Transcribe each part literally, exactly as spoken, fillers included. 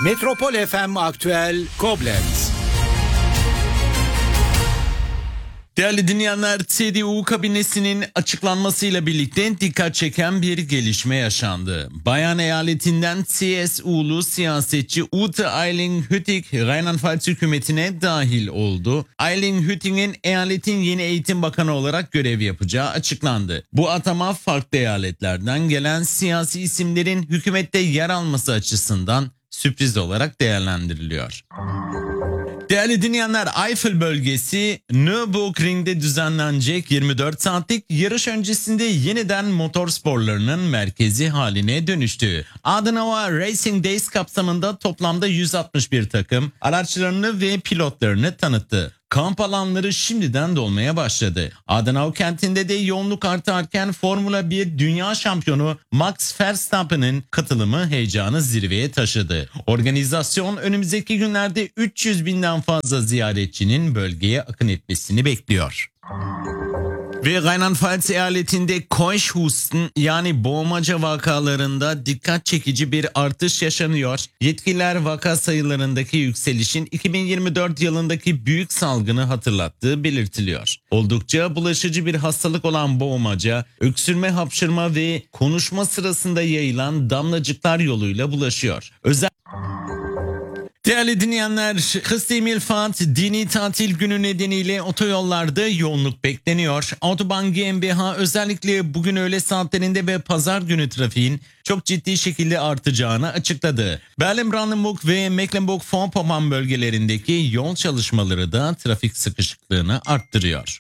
Metropol F M Aktüel Koblenz. Değerli dinleyenler, C D U kabinesinin açıklanmasıyla birlikte dikkat çeken bir gelişme yaşandı. Bayan eyaletinden C S U'lu siyasetçi Ute Eiling-Hütting Rheinland-Pfalz hükümetine dahil oldu. Eiling-Hütting'in eyaletin yeni eğitim bakanı olarak görev yapacağı açıklandı. Bu atama farklı eyaletlerden gelen siyasi isimlerin hükümette yer alması açısından sürpriz olarak değerlendiriliyor. Değerli dinleyenler, Eifel bölgesi Nürburgring'de düzenlenecek yirmi dört saatlik yarış öncesinde yeniden motor sporlarının merkezi haline dönüştü. Adenauer Racing Days kapsamında toplamda yüz altmış bir takım araçlarını ve pilotlarını tanıttı. Kamp alanları şimdiden dolmaya başladı. Adenauer kentinde de yoğunluk artarken Formula bir dünya şampiyonu Max Verstappen'in katılımı heyecanı zirveye taşıdı. Organizasyon önümüzdeki günlerde üç yüz binden fazla ziyaretçinin bölgeye akın etmesini bekliyor. Ve Rheinland-Pfalz eyaletinde Keuschhusten yani boğmaca vakalarında dikkat çekici bir artış yaşanıyor. Yetkililer vaka sayılarındaki yükselişin iki bin yirmi dört yılındaki büyük salgını hatırlattığı belirtiliyor. Oldukça bulaşıcı bir hastalık olan boğmaca, öksürme, hapşırma ve konuşma sırasında yayılan damlacıklar yoluyla bulaşıyor. Özel Değerli dinleyenler, Christi Himmelfahrt dini tatil günü nedeniyle otoyollarda yoğunluk bekleniyor. Autobahn G m B H özellikle bugün öğle saatlerinde ve pazar günü trafiğin çok ciddi şekilde artacağını açıkladı. Berlin-Brandenburg ve Mecklenburg-Vorpommern bölgelerindeki yol çalışmaları da trafik sıkışıklığını arttırıyor.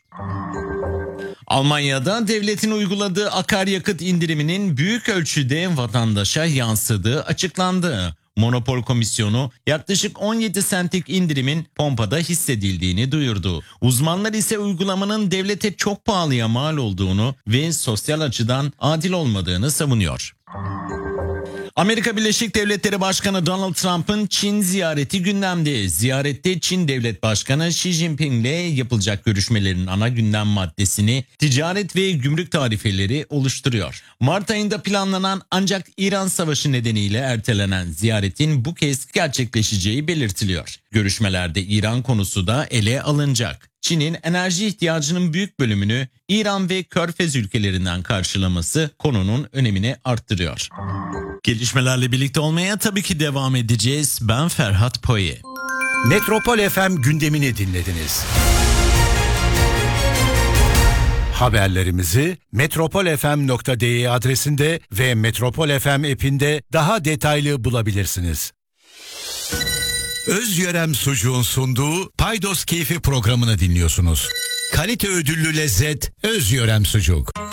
Almanya'da devletin uyguladığı akaryakıt indiriminin büyük ölçüde vatandaşa yansıdığı açıklandı. Monopol Komisyonu yaklaşık on yedi sentlik indirimin pompada hissedildiğini duyurdu. Uzmanlar ise uygulamanın devlete çok pahalıya mal olduğunu ve sosyal açıdan adil olmadığını savunuyor. Amerika Birleşik Devletleri Başkanı Donald Trump'ın Çin ziyareti gündemde. Ziyarette Çin Devlet Başkanı Xi Jinping ile yapılacak görüşmelerin ana gündem maddesini ticaret ve gümrük tarifeleri oluşturuyor. Mart ayında planlanan ancak İran Savaşı nedeniyle ertelenen ziyaretin bu kez gerçekleşeceği belirtiliyor. Görüşmelerde İran konusu da ele alınacak. Çin'in enerji ihtiyacının büyük bölümünü İran ve Körfez ülkelerinden karşılaması konunun önemini arttırıyor. Gelişmelerle birlikte olmaya tabii ki devam edeceğiz. Ben Ferhat Poye. Metropol F M gündemini dinlediniz. Haberlerimizi metropol f m nokta d e adresinde ve Metropol F M app'inde daha detaylı bulabilirsiniz. Özyörem Sucuğun sunduğu Paydos Keyfi programını dinliyorsunuz. Kalite ödüllü lezzet Özyörem Sucuk.